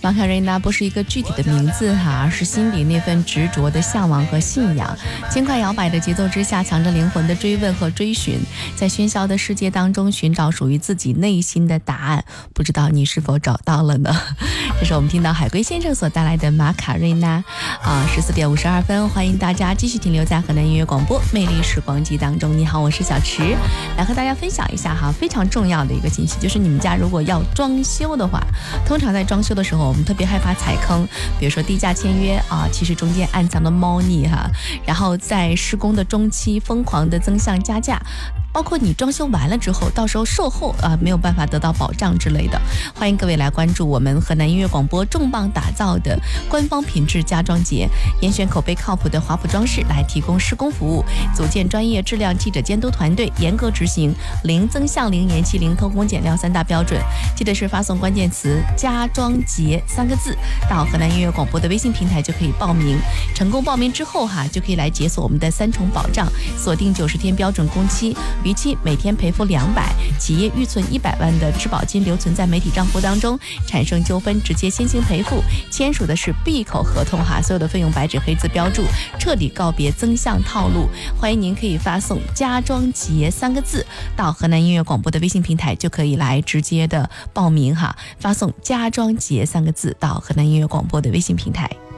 马卡瑞娜不是一个具体的名字哈，而是心底那份执着的向往和信仰。轻快摇摆的节奏之下，藏着灵魂的追问和追寻，在喧嚣的世界当中寻找属于自己内心的答案。不知道你是否找到了呢？这是我们听到海龟先生所带来的马卡瑞娜14点52分，欢迎大家继续停留在河南音乐广播魅力时光机当中。你好，我是小池，来和大家分享一下哈，非常重要的一个信息，就是你们家如果要装修的话，通常在装修的时候我们特别害怕踩坑，比如说低价签约其实中间暗藏的猫腻哈，然后在施工的中期疯狂的增项加价，包括你装修完了之后，到时候售后没有办法得到保障之类的。欢迎各位来关注我们河南音乐广播重磅打造的官方品质家装节，严选口碑靠谱的华普装饰来提供施工服务，组建专业质量记者监督团队，严格执行零增项、零延期、零偷工减料3大标准。记得是发送关键词家装节3个字到河南音乐广播的微信平台就可以报名，成功报名之后就可以来解锁我们的3重保障，锁定90天标准工期，逾期每天赔付200，企业预存100万的质保金留存在媒体账户当中，产生纠纷直接先行赔付，签署的是闭口合同所有的费用白纸黑字标注，彻底告别增项套路。欢迎您可以发送家装节3个字到河南音乐广播的微信平台，就可以来直接的报名发送家装节3个字到河南音乐广播的微信平台。